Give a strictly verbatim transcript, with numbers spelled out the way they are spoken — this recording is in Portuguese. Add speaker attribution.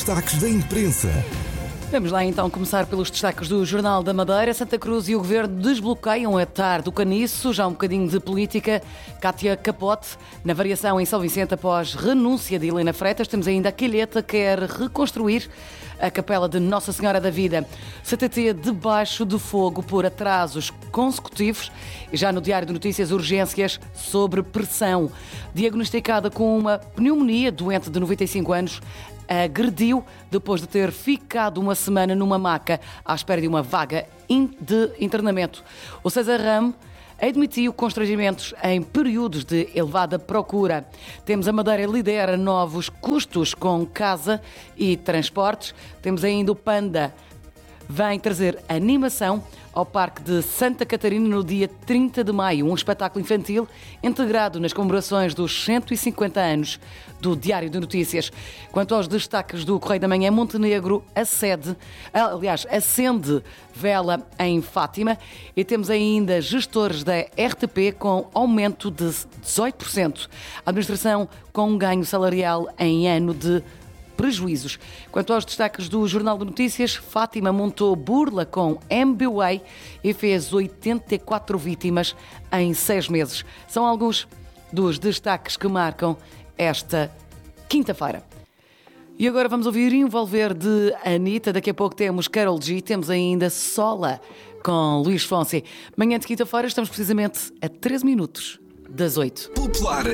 Speaker 1: destaques da imprensa.
Speaker 2: Vamos lá então começar pelos destaques do Jornal da Madeira. Santa Cruz e o Governo desbloqueiam a tarde do Caniço. Já um bocadinho de política. Cátia Capote, na variação em São Vicente após renúncia de Helena Freitas. Temos ainda a Calheta, que quer reconstruir a Capela de Nossa Senhora da Vida. C T T debaixo de fogo por atrasos consecutivos. E já no Diário de Notícias, urgências sobre pressão. Diagnosticada com uma pneumonia, doente de noventa e cinco anos, agrediu depois de ter ficado uma semana numa maca à espera de uma vaga de internamento. O César Ramos admitiu constrangimentos em períodos de elevada procura. Temos a Madeira lidera novos custos com casa e transportes. Temos ainda o Panda, vem trazer animação ao Parque de Santa Catarina no dia trinta de maio, um espetáculo infantil integrado nas comemorações dos cento e cinquenta anos do Diário de Notícias. Quanto aos destaques do Correio da Manhã, Montenegro acede, aliás, acende vela em Fátima, e temos ainda gestores da R T P com aumento de dezoito por cento. A administração com um ganho salarial em ano de prejuízos. Quanto aos destaques do Jornal de Notícias, Fátima montou burla com M B W A e fez oitenta e quatro vítimas em seis meses. São alguns dos destaques que marcam esta quinta-feira. E agora vamos ouvir Envolver de Anitta. Daqui a pouco temos Karol G, temos ainda Sola com Luís Fonsi. Manhã de quinta-feira estamos precisamente a treze minutos das oito.
Speaker 1: Popular